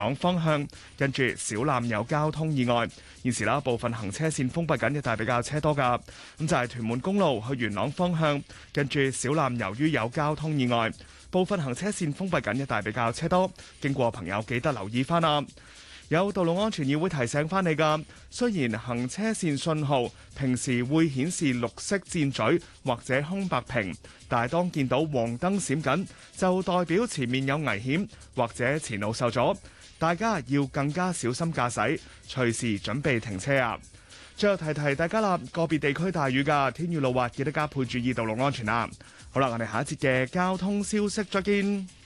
往方向，跟住小欖有交通意外，現時部分行車線封閉緊，一帶比較車多㗎。咁就係屯門公路去元朗方向，跟住小欖由於有交通意外，部分行車線封閉緊，一帶比較車多，經過朋友記得留意翻啦。有道路安全議會提醒翻你㗎，雖然行車線信號平時會顯示綠色箭嘴或者空白屏，但係當見到黃燈閃緊，就代表前面有危險或者前路受阻，大家要更加小心駕駛，隨時準備停車啊！最後提提大家啦，個別地區大雨㗎，天雨路滑，記得加倍注意道路安全啦。好啦，我哋下一節嘅交通消息再見。